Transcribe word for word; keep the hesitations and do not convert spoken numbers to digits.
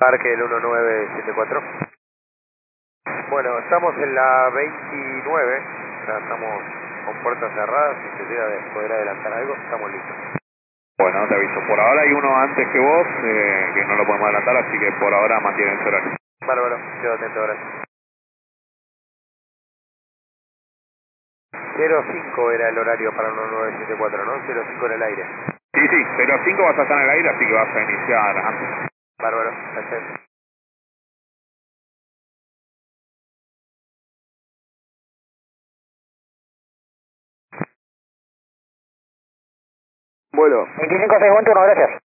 Parque el uno nueve siete cuatro. Bueno, estamos en la veintinueve, ya estamos con puertas cerradas, si se llega a poder adelantar algo, estamos listos. Bueno, te aviso, por ahora hay uno antes que vos, eh, que no lo podemos adelantar, así que por ahora mantienen ese horario. Bárbaro, quedo atento, gracias. cero cinco era el horario para el uno nueve siete cuatro, ¿no? cero cinco en el aire. Sí, sí, pero cinco vas a estar en el aire, así que vas a iniciar antes. Bárbaro, gracias. Vuelo. veinticinco seis uno, gracias.